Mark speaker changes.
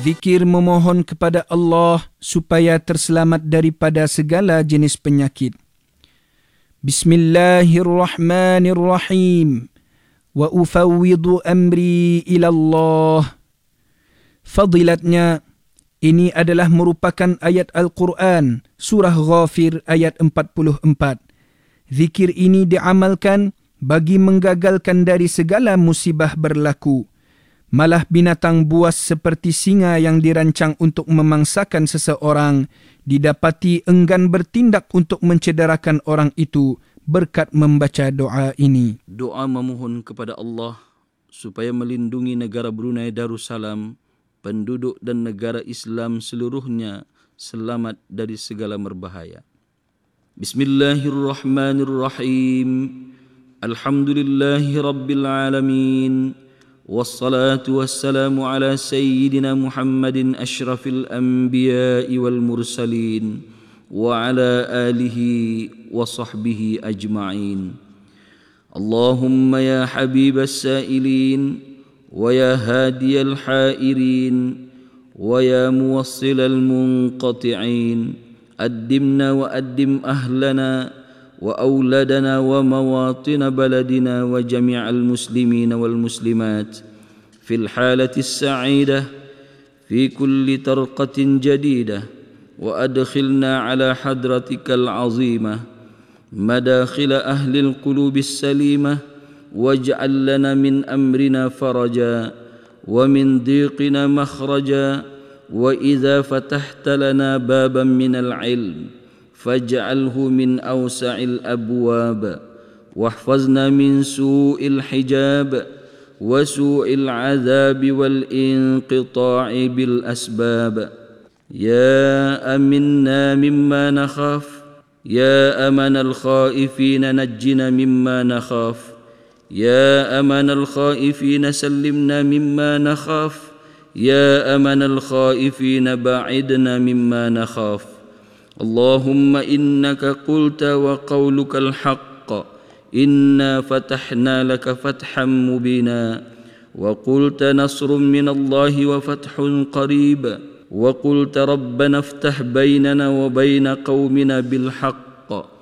Speaker 1: Zikir memohon kepada Allah supaya terselamat daripada segala jenis penyakit. Bismillahirrahmanirrahim. Wa ufawwidu amri ila Allah. Fadilatnya, ini adalah merupakan ayat Al-Quran, surah Ghafir ayat 44. Zikir ini diamalkan bagi menggagalkan dari segala musibah berlaku. Malah binatang buas seperti singa yang dirancang untuk memangsakan seseorang didapati enggan bertindak untuk mencederakan orang itu berkat membaca doa ini.
Speaker 2: Doa memohon kepada Allah supaya melindungi negara Brunei Darussalam, penduduk dan negara Islam seluruhnya selamat dari segala merbahaya. Bismillahirrahmanirrahim. Alhamdulillahi Rabbil Alamin. والصلاة والسلام على سيدنا محمد أشرف الأنبياء والمرسلين وعلى آله وصحبه أجمعين. اللهم يا حبيب السائلين ويا هادي الحائرين ويا موصل المنقطعين أدمنا وأدم أهلنا وأولادنا ومواطن بلدنا وجميع المسلمين والمسلمات في الحالة السعيدة في كل ترقة جديدة، وأدخلنا على حضرتك العظيمة مداخل أهل القلوب السليمة، واجعل لنا من أمرنا فرجا ومن ضيقنا مخرجا، وإذا فتحت لنا بابا من العلم فاجعله من أوسع الأبواب، واحفظنا من سوء الحجاب وسوء العذاب والانقطاع بالأسباب. يا أمنا مما نخاف، يا أمن الخائفين نجنا مما نخاف، يا أمن الخائفين سلمنا مما نخاف، يا أمن الخائفين باعدنا مما نخاف. اللهم إنك قلت وقولك الحق، إنا فتحنا لك فتحا مبينا، وقلت نصر من الله وفتح قريب، وقلت ربنا افتح بيننا وبين قومنا بالحق،